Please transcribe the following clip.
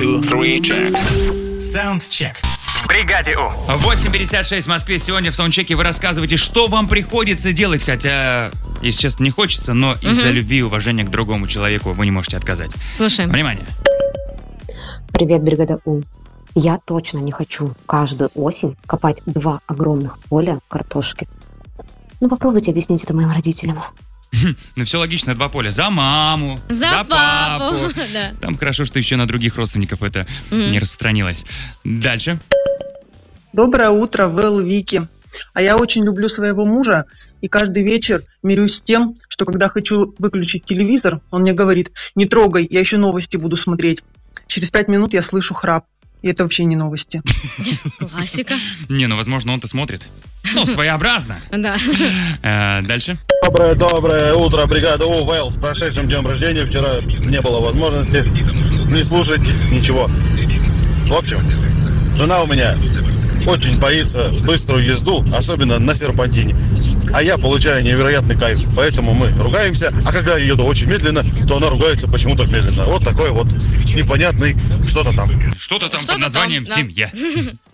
2, 3, check. Саундчек. В бригаде У. 8:56 в Москве. Сегодня в саундчеке вы рассказываете, что вам приходится делать, хотя, если честно, не хочется, но из-за любви и уважения к другому человеку вы не можете отказать. Слушаем. Внимание. Привет, бригада У. Я точно не хочу каждую осень копать 2 огромных поля картошки. Ну, попробуйте объяснить это моим родителям. Ну, все логично, 2 поля. За маму, За папу. Да. Там хорошо, что еще на других родственников это не распространилось. Дальше. Доброе утро, Вэл, Вики. А я очень люблю своего мужа и каждый вечер мирюсь с тем, что когда хочу выключить телевизор, он мне говорит: не трогай, я еще новости буду смотреть. Через 5 минут я слышу храп. И это вообще не новости. Классика. Не, ну, возможно, он-то смотрит. Ну, своеобразно. Да. Дальше. Доброе утро, бригада У, Вэл, с прошедшим днем рождения. Вчера не было возможности не слушать ничего. В общем, жена у меня очень боится быструю езду, особенно на серпантине. А я получаю невероятный кайф, поэтому мы ругаемся. А когда я еду очень медленно, то она ругается почему-то медленно. Вот такой вот непонятный что-то там. Что-то там под названием да. «Семья».